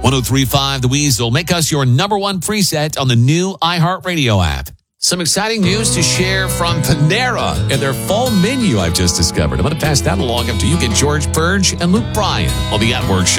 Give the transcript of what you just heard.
1035 The Weasel. Make us your number one preset on the new iHeartRadio app. Some exciting news to share from Panera and their fall menu I've just discovered. I'm going to pass that along after you get George Purge and Luke Bryan on the At Work Show.